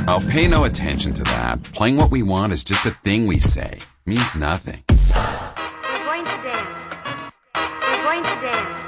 Oh, pay no attention to that. Playing what we want is just a thing we say. Means nothing. We're going to dance. We're going to dance.